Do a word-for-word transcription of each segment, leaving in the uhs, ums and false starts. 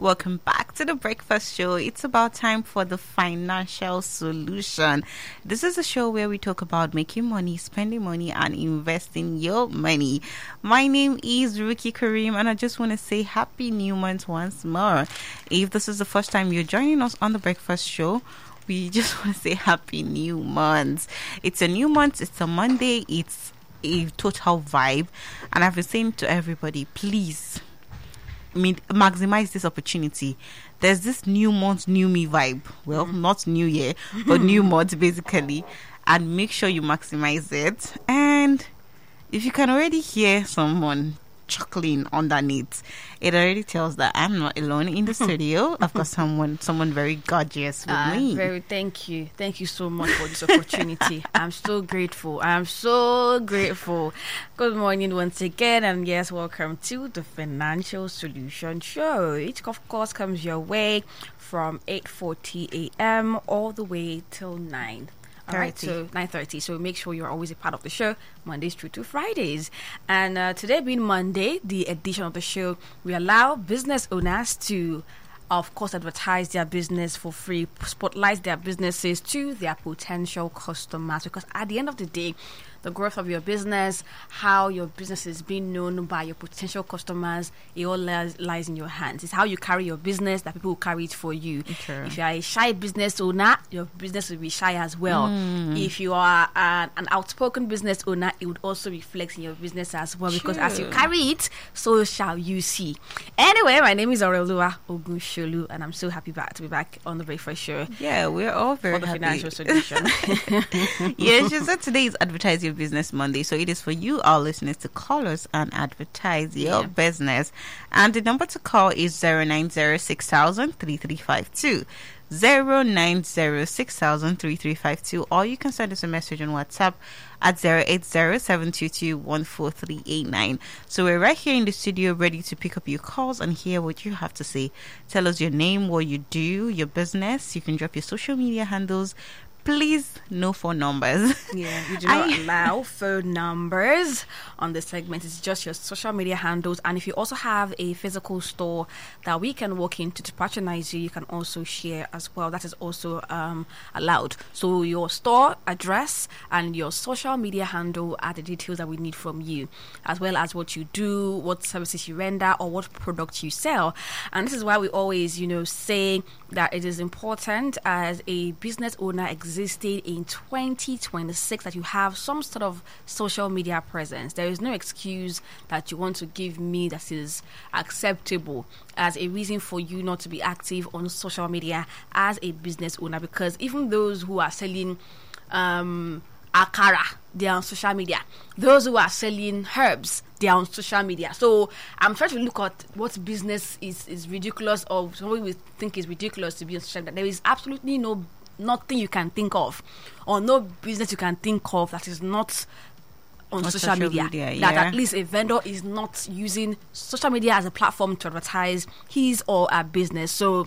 Welcome back to the Breakfast Show. It's about time for the financial solution. This is a show where we talk about making money, spending money, and investing your money. My name is Ruki Kareem, and I just want to say happy new month once more. If this is the first time you're joining us on the Breakfast Show, we just want to say happy new month. It's a new month. It's a Monday. It's a total vibe. And I've been saying to everybody, please maximize this opportunity. There's this new month, new me vibe. Well, mm-hmm. not new year, but new month basically. And make sure you maximize it. And if you can already hear someone chuckling underneath, it already tells that I'm not alone in the studio. I've got someone someone very gorgeous with uh, me. Very thank you. Thank you so much for this opportunity. I'm so grateful. I'm so grateful. Good morning once again, and yes, welcome to the Financial Solution Show. It of course comes your way from eight forty a.m. all the way till nine. All right, so nine thirty. So make sure you're always a part of the show, Mondays through to Fridays. And uh, today being Monday, the edition of the show, we allow business owners to, of course, advertise their business for free, spotlight their businesses to their potential customers. Because at the end of the day, the growth of your business, how your business is being known by your potential customers, it all lies, lies in your hands. It's how you carry your business that people will carry it for you. Okay. If you are a shy business owner, your business will be shy as well. Mm. If you are an, an outspoken business owner, it would also reflect in your business as well. Because True. as you carry it, so shall you see. Anyway, my name is Aurelua Ogunsholu, and I'm so happy back to be back on the Breakfast Show. Yeah, we're all very for the happy. Financial Solution. Yeah, she said today is Advertise Your Business Monday, so it is for you, our listeners, to call us and advertise your Yeah. business. And the number to call is zero nine zero six thousand three three five two. zero nine zero six thousand three three five two, or you can send us a message on WhatsApp at zero eight zero seven two two one four three eight nine. So we're right here in the studio ready to pick up your calls and hear what you have to say. Tell us your name, what you do, your business. You can drop your social media handles. Please, no phone numbers. Yeah, we do not I- allow phone numbers on this segment. It's just your social media handles. And if you also have a physical store that we can walk into to patronize you, you can also share as well. That is also um, allowed. So your store address and your social media handle are the details that we need from you, as well as what you do, what services you render, or what products you sell. And this is why we always, you know, say that it is important as a business owner existing in twenty twenty-six that you have some sort of social media presence. There is no excuse that you want to give me that is acceptable as a reason for you not to be active on social media as a business owner, because even those who are selling um akara, they are on social media. Those who are selling herbs, they are on social media. So I'm trying to look at what business is, is ridiculous, or somebody will think is ridiculous to be on social media. There is absolutely no nothing you can think of, or no business you can think of that is not on, on social, social media. media, That yeah. at least a vendor is not using social media as a platform to advertise his or her business. So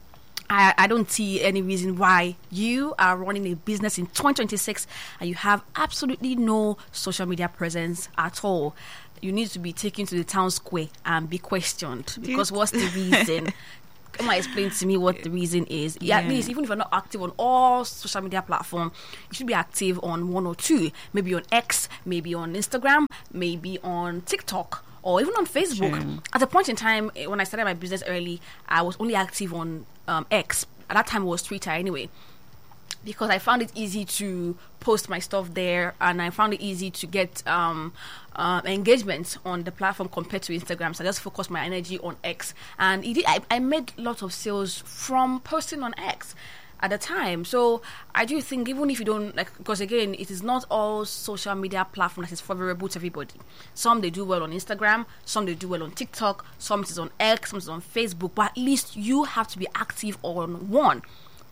I, I don't see any reason why you are running a business in twenty twenty-six and you have absolutely no social media presence at all. You need to be taken to the town square and be questioned, because what's the reason? Come on, explain to me what the reason is. Yeah, Yeah. At least, even if you're not active on all social media platforms, you should be active on one or two. Maybe on X, maybe on Instagram, maybe on TikTok, or even on Facebook. True. At a point in time, eh, when I started my business early, I was only active on um, X. At that time, it was Twitter anyway, because I found it easy to post my stuff there, and I found it easy to get um, uh, engagement on the platform compared to Instagram. So I just focused my energy on X, and it did, I, I made lots of sales from posting on X at the time. So I do think, even if you don't, like, because again, it is not all social media platform that is favorable to everybody. Some they do well on Instagram, some they do well on TikTok, some it is on X, some it is on Facebook, but at least you have to be active on one that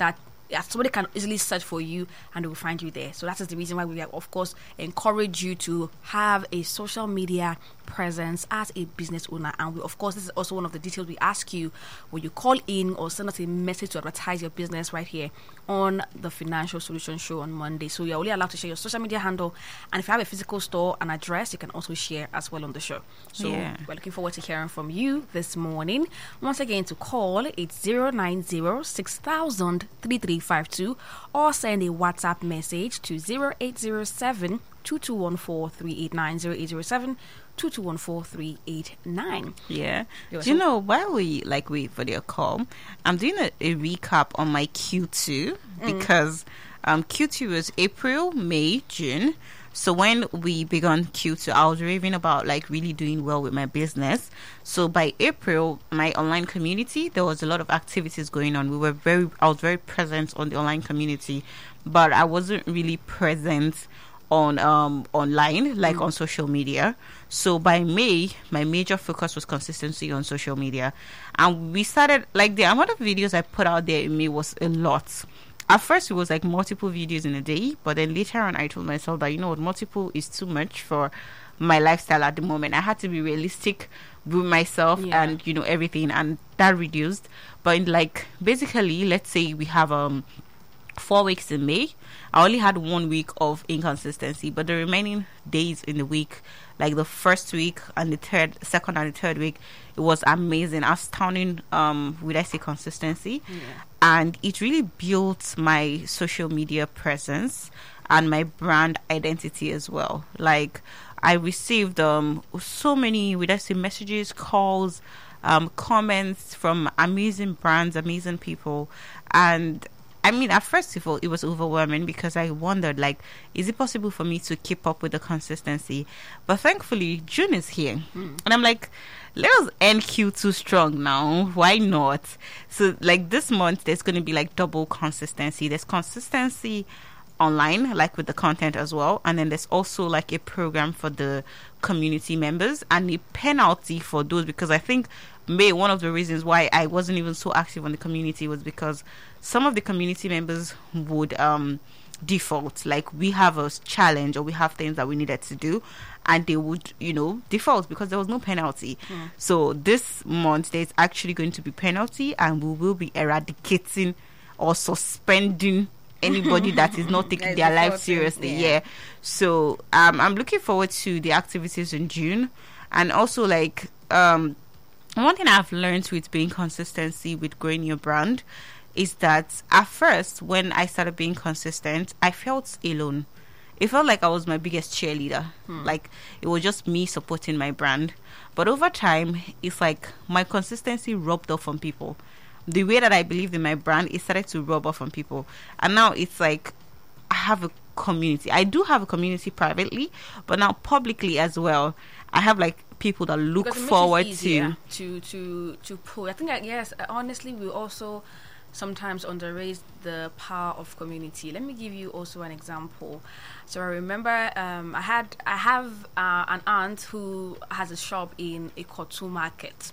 yeah, somebody can easily search for you and they will find you there. So that is the reason why we, have, of course, encourage you to have a social media presence as a business owner. And we, of course, this is also one of the details we ask you when you call in or send us a message to advertise your business right here on the Financial Solution Show on Monday. So you're only allowed to share your social media handle, and if you have a physical store and address, you can also share as well on the show. So yeah. we're looking forward to hearing from you this morning. Once again, to call, it's zero nine zero six thousand three three five two or send a WhatsApp message to zero eight zero seven two two one four three eight nine, zero eight zero seven two two one four three eight nine. Yeah. Do you know, while we like wait for their call, I'm doing a, a recap on my Q two mm. because um, Q two was April, May, June. So when we began Q two, I was raving about like really doing well with my business. So by April, my online community, there was a lot of activities going on. We were very, I was very present on the online community, but I wasn't really present on um online, like mm. on social media. So by May, my major focus was consistency on social media, and we started like the amount of videos I put out there in May was a lot. At first, it was like multiple videos in a day, but then later on, I told myself that, you know what, multiple is too much for my lifestyle at the moment. I had to be realistic with myself yeah. and, you know, everything, and that reduced. But in like, basically, let's say we have um four weeks in May. I only had one week of inconsistency, but the remaining days in the week, like the first week and the third, second and the third week, it was amazing, astounding. Um, would I say consistency? Yeah. And it really built my social media presence and my brand identity as well. Like I received um so many, would I say, messages, calls, um, comments from amazing brands, amazing people, and I mean, at first of all, it was overwhelming because I wondered, like, is it possible for me to keep up with the consistency? But thankfully, June is here. Mm. And I'm like, let us end Q two strong now. Why not? So, like, this month, there's going to be, like, double consistency. There's consistency online, like, with the content as well. And then there's also, like, a program for the community members and a penalty for those, because I think May, one of the reasons why I wasn't even so active on the community was because some of the community members would um default, like we have a challenge or we have things that we needed to do, and they would, you know, default because there was no penalty. Mm. So this month there's actually going to be penalty, and we will be eradicating or suspending anybody that is not taking their life seriously. Yeah. yeah. So um, I'm looking forward to the activities in June, and also like um. one thing I've learned with being consistency with growing your brand is that at first, when I started being consistent, I felt alone. It felt like I was my biggest cheerleader. Hmm. Like it was just me supporting my brand. But over time, it's like my consistency rubbed off on people. The way that I believed in my brand, it started to rub off on people. And now it's like I have a community. I do have a community privately, but now publicly as well. I have like people that look because it forward makes it easier to to to pull. I think that, yes, honestly, we also sometimes underrate the power of community. Let me give you also an example. So I remember um, I had I have uh, an aunt who has a shop in Ikotu Market.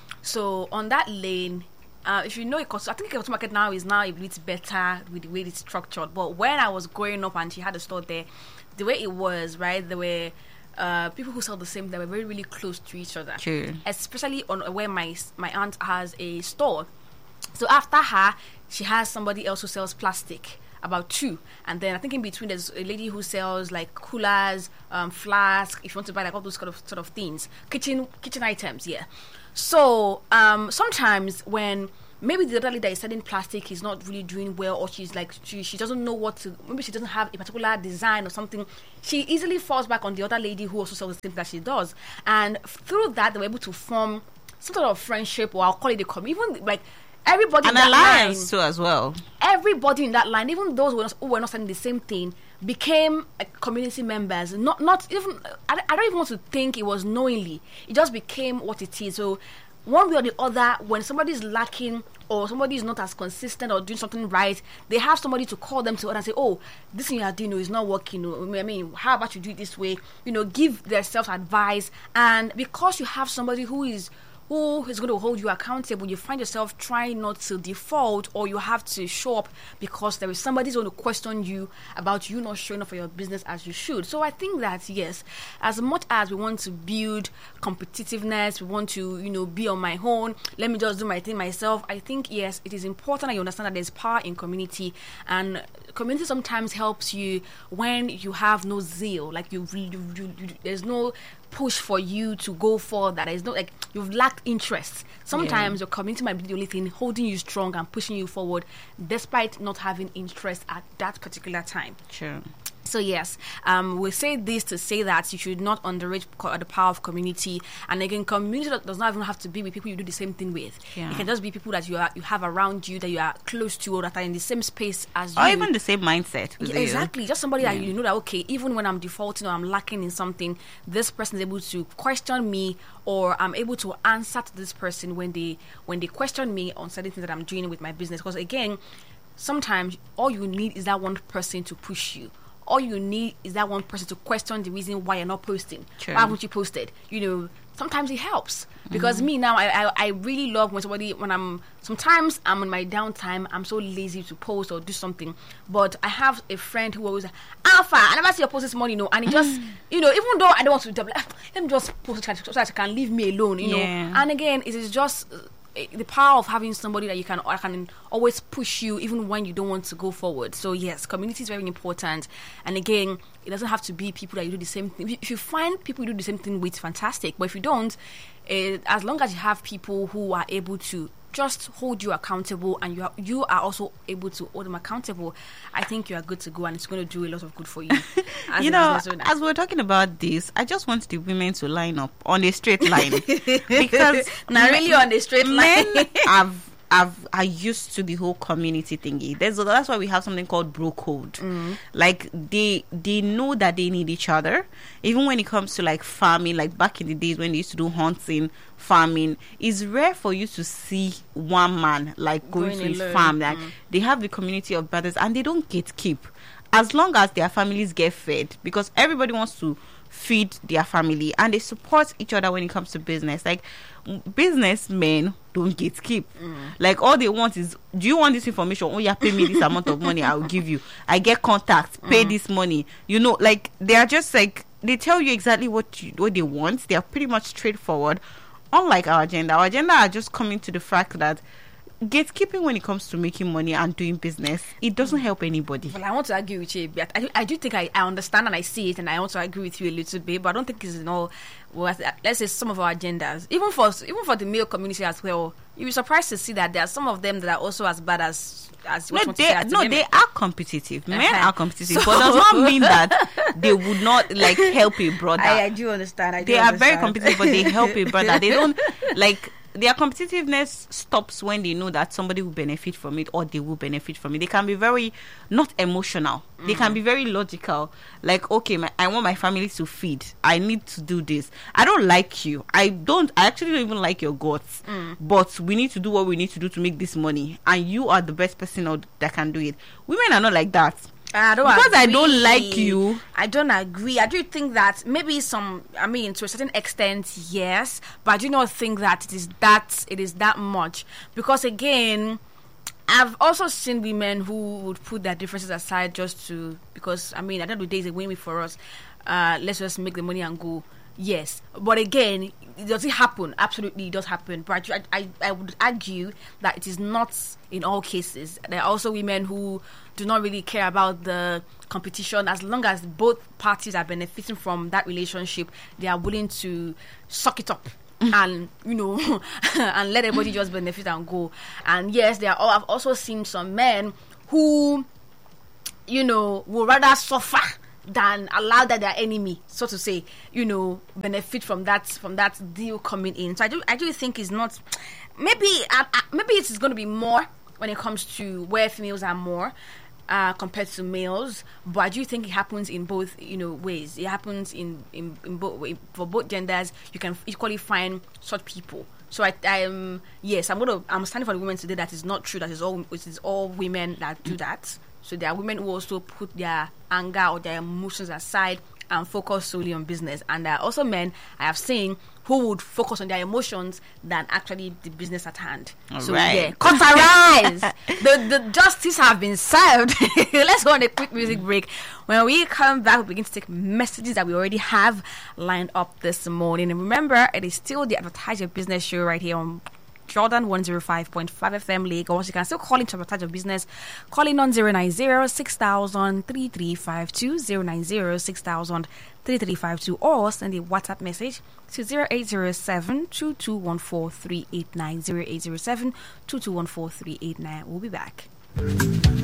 So on that lane, uh, if you know Ikotu, I think Ikotu Market now is now a bit better with the way it's structured. But when I was growing up and she had a store there, the way it was, right, there were Uh, people who sell the same, they were very, really close to each other. True. Especially on where my my aunt has a store. So after her, she has somebody else who sells plastic, about two. And then I think in between there's a lady who sells like coolers, um, flask, if you want to buy like all those kind of sort of things. Kitchen kitchen items, yeah. So um, sometimes when maybe the other lady that is selling plastic is not really doing well, or she's like she, she doesn't know what to, maybe she doesn't have a particular design or something, she easily falls back on the other lady who also sells the same that she does. And through that, they were able to form some sort of friendship, or I'll call it a community. Even like everybody an in that alliance line, too as well. Everybody in that line, even those who were not, who were not selling the same thing, became uh, community members. Not not even I, I don't even want to think it was knowingly. It just became what it is. So one way or the other, when somebody is lacking or somebody is not as consistent or doing something right, they have somebody to call them to and say, oh, this thing you are doing is not working. I mean, how about you do it this way? You know, give themselves advice. And because you have somebody who is who is going to hold you accountable, you find yourself trying not to default, or you have to show up because there is somebody who's going to question you about you not showing up for your business as you should. So I think that, yes, as much as we want to build competitiveness, we want to, you know, be on my own, let me just do my thing myself, I think, yes, it is important that you understand that there's power in community, and community sometimes helps you when you have no zeal, like you, you, you, you there's no push for you to go further. There's no, like, you've lacked interest. Sometimes yeah. your community might be the only thing holding you strong and pushing you forward, despite not having interest at that particular time. Sure. So yes, um, we say this to say that you should not underrate co- the power of community. And again, community does not even have to be with people you do the same thing with. Yeah. It can just be people that you are, you have around you, that you are close to, or that are in the same space as you. Or even the same mindset. Yeah, exactly. Just somebody yeah. that you know that, okay, even when I'm defaulting or I'm lacking in something, this person is able to question me, or I'm able to answer to this person when they when they question me on certain things that I'm doing with my business. Because again, sometimes all you need is that one person to push you. All you need is that one person to question the reason why you're not posting. True. Why haven't you posted? You know, sometimes it helps. Because mm-hmm. me now, I, I I really love when somebody, when I'm, sometimes I'm on my downtime, I'm so lazy to post or do something. But I have a friend who always, Alpha, I never see your post this morning, you know, and he just, you know, even though I don't want to double, let me just post it so that you can leave me alone, you yeah. know. And again, it is just the power of having somebody that you can, or can always push you even when you don't want to go forward. So yes, community is very important. And again, it doesn't have to be people that you do the same thing. If you find people you do the same thing with, fantastic. But if you don't, it, as long as you have people who are able to just hold you accountable, and you are, you are also able to hold them accountable, I think you are good to go, and it's going to do a lot of good for you. You know, as we're talking about this, I just want the women to line up on a straight line. Because not really on a straight line. Men have I've, are used to the whole community thingy. There's, that's why we have something called bro code. Mm. Like, they they know that they need each other. Even when it comes to, like, farming, like back in the days when they used to do hunting, farming, it's rare for you to see one man, like, going, going to his alone. farm. Like, mm. they have the community of brothers, and they don't gatekeep. As long as their families get fed, because everybody wants to feed their family, and they support each other when it comes to business. Like, businessmen don't gatekeep. Mm. Like, all they want is, do you want this information? Oh yeah, pay me this amount of money, I'll give you. I get contacts, pay mm. this money. You know, like, they are just like, they tell you exactly what you, what they want. They are pretty much straightforward. Unlike our agenda, our agenda are just coming to the fact that gatekeeping when it comes to making money and doing business, it doesn't help anybody. Well, I want to argue with you. But I do, I do think I, I understand and I see it, and I also agree with you a little bit. But I don't think it's in all. Well, let's say some of our agendas, even for even for the male community as well. You'll be surprised to see that there are some of them that are also as bad as as. No, they as no, they are competitive. Men uh-huh. are competitive, so, but does not mean that they would not, like, help a brother. I, I do understand. I do they understand. are very competitive, but they help a brother. They don't, like. Their competitiveness stops when they know that somebody will benefit from it, or they will benefit from it. They can be very, not emotional. Mm. They can be very logical. Like, okay, my, I want my family to feed. I need to do this. I don't like you. I don't, I actually don't even like your guts. Mm. But we need to do what we need to do to make this money. And you are the best person out that can do it. Women are not like that. I don't because agree. I don't like you. I don't agree. I do think that maybe some, I mean, to a certain extent, yes, but I do not think that it is that it is that much. Because again, I've also seen women who would put their differences aside just to, because I mean, at the end of the day, it's a win-win for us. Uh, let's just make the money and go. Yes, but again, does it happen? Absolutely, it does happen. But I, I, I would argue that it is not in all cases. There are also women who do not really care about the competition. As long as both parties are benefiting from that relationship, they are willing to suck it up and, you know, and let everybody just benefit and go. And yes, there are. I've also seen some men who, you know, would rather suffer than allow that their enemy, so to say, you know, benefit from that from that deal coming in. So I do I do think it's not, maybe uh, uh, maybe it's going to be more when it comes to where females are more uh, compared to males. But I do think it happens in both, you know, ways. It happens in in, in both ways. For both genders, you can equally find such people. So I, I'm yes, I'm gonna I'm standing for the women today. That is not true. That is all it is all women that do that. So there are women who also put their anger or their emotions aside and focus solely on business. And there are also men I have seen who would focus on their emotions than actually the business at hand. All so right. yeah, cauterize. the the justice have been served. Let's go on a quick music break. When we come back, we begin to take messages that we already have lined up this morning. And remember, it is still the Advertise Your Business show right here on Jordan one oh five point five F M Lagos. You can still call in to advertise your business. Call in on zero nine zero six thousand three three five two, zero nine zero six thousand three three five two, or send a WhatsApp message to zero eight zero seven two two one four three eight nine, zero eight zero seven two two one four three eight nine. We'll be back.